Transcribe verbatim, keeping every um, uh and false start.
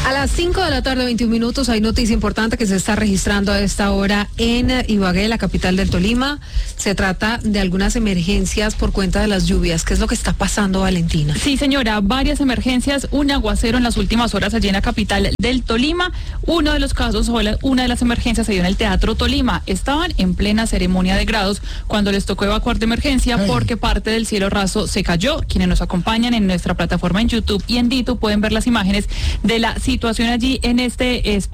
A las cinco de la tarde, veintiún minutos, hay noticia importante que se está registrando a esta hora en Ibagué, la capital del Tolima. Se trata de algunas emergencias por cuenta de las lluvias. ¿Qué es lo que está pasando, Valentina? Sí, señora, varias emergencias, un aguacero en las últimas horas allí en la capital del Tolima. Uno de los casos, o la, una de las emergencias se dio en el Teatro Tolima. Estaban en plena ceremonia de grados cuando les tocó evacuar de emergencia Ay. porque parte del cielo raso se cayó. Quienes nos acompañan en nuestra plataforma en YouTube y en Dito pueden ver las imágenes de la situación allí en este espacio.